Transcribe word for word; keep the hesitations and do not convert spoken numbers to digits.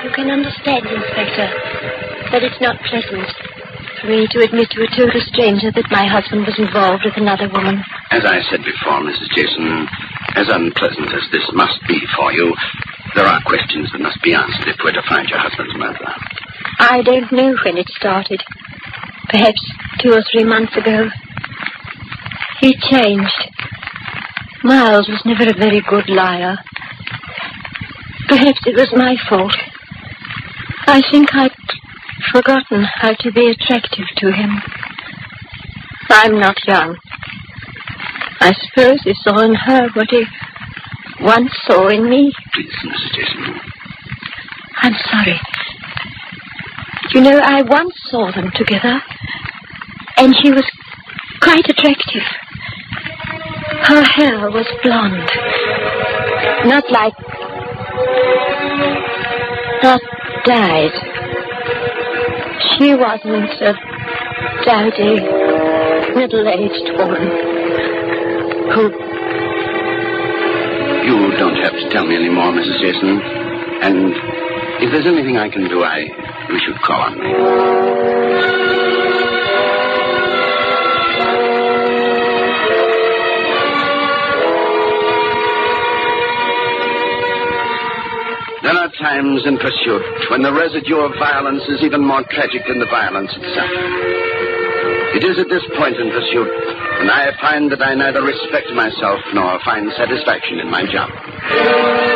You can understand, Inspector, that it's not pleasant for me to admit to a total stranger that my husband was involved with another woman. As I said before, Missus Jason, as unpleasant as this must be for you, there are questions that must be answered if we're to find your husband's murderer. I don't know when it started. Perhaps two or three months ago. He changed. Miles was never a very good liar. Perhaps it was my fault. I think I'd forgotten how to be attractive to him. I'm not young. I suppose he saw in her what he once saw in me. Please, Missus Jason. I'm sorry. You know, I once saw them together, and she was quite attractive. Her hair was blonde. Not like... Not dyed. She wasn't a dowdy, middle-aged woman who... You don't have to tell me any more, Missus Jason. And if there's anything I can do, I wish you'd call on me. There are times in pursuit when the residue of violence is even more tragic than the violence itself. It is at this point in pursuit when I find that I neither respect myself nor find satisfaction in my job.